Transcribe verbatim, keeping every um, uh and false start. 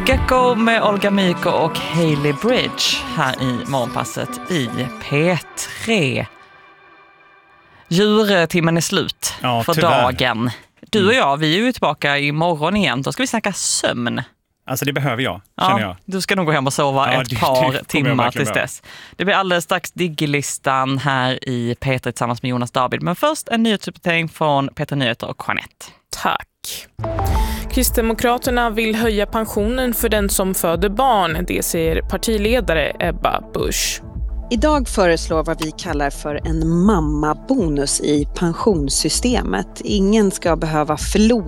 Gecko med Olga Myko och Hailey Bridge här i morgonpasset i P tre. Djurtimmen är slut ja, för tyvärr. dagen. Du och jag, vi är ju tillbaka imorgon igen. Då ska vi snacka sömn. Alltså det behöver jag, känner ja, jag. Du ska nog gå hem och sova ja, ett det, par det timmar tills dess. Det blir alldeles strax Digilistan här i P tre tillsammans med Jonas David. Men först en nyhetsuppdatering från P tre Nyheter och Jeanette. Tack. Kristdemokraterna vill höja pensionen för den som föder barn. Det säger partiledare Ebba Busch. Idag föreslår vad vi kallar för en mammabonus i pensionssystemet. Ingen ska behöva förlora